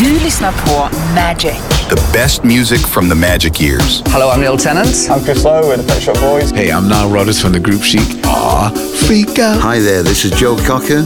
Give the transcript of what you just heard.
Du lyssnar på Magic. The best music from the Magic years. Hello, I'm Neil Tennant. I'm Chris Lowe with the Pet Shop Boys. Hey, I'm Nile Rodgers from the group Chic. Aw, freak out. Hi there, this is Joe Cocker.